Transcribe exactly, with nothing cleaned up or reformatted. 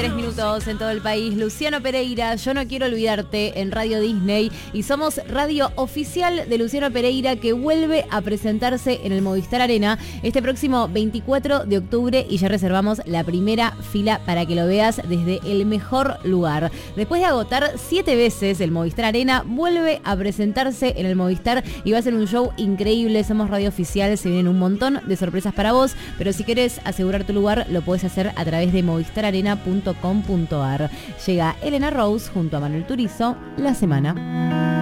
tres minutos en todo el país. Luciano Pereira, Yo no quiero olvidarte en Radio Disney. Y somos radio oficial de Luciano Pereira, que vuelve a presentarse en el Movistar Arena este próximo veinticuatro de octubre. Y ya reservamos la primera fila para que lo veas desde el mejor lugar. Después de agotar siete veces el Movistar Arena, vuelve a presentarse en el Movistar y va a ser un show increíble. Somos radio oficial, se vienen un montón de sorpresas para vos, pero si querés asegurar tu lugar, lo podés hacer a través de movistar arena punto com punto ar. Llega Elena Rose junto a Manuel Turizo, La Semana.